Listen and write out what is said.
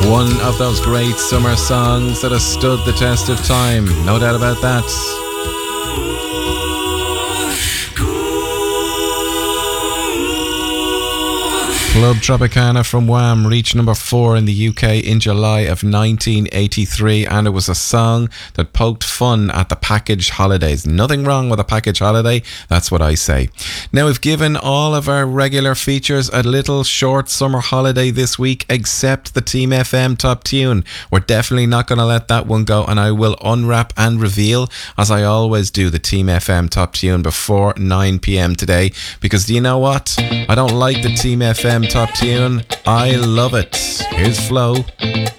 One of those great summer songs that has stood the test of time, no doubt about that. Club Tropicana from Wham reached number 4 in the UK in July of 1983, and it was a song that poked fun at the package holidays. Nothing wrong with a package holiday, that's what I say. Now, we've given all of our regular features a little short summer holiday this week, except the Team FM Top Tune. We're definitely not going to let that one go, and I will unwrap and reveal, as I always do, the Team FM Top Tune before 9 p.m. today, because do you know what? I don't like the Team FM Top Tune. I love it. Here's Flo.